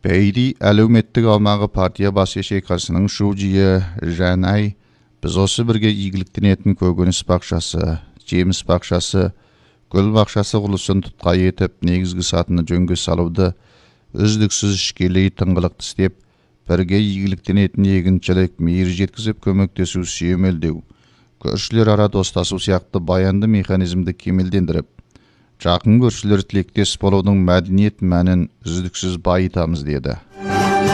Бейди әлеуметтік аумағы партия бас ешекасының шу жиі Жанай, біз осы бірге игіліктенетін көкөніс бақшасы, жеміс бақшасы, гүл бақшасы құрылысын тұтқа етіп, негізгі сатыны жөнге салуды үздіксіз ішкелей тыңғылықты істеп, бірге игіліктенетін егіншілік, мейір жеткізіп көмектесу, сүйемелдеу, көршілер ара достасу сияқты баянды механизмді кемелдендіріп, жақын көршілер тілектес болудың мәдениет мәнін үздіксіз байытамыз деді.